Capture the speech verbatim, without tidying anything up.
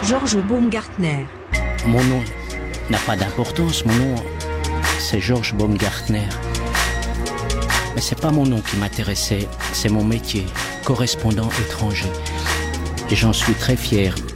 Georges Baumgartner. Mon nom n'a pas d'importance, mon nom, c'est Georges Baumgartner. Mais c'est pas mon nom qui m'intéressait, c'est mon métier, correspondant étranger. Et j'en suis très fier.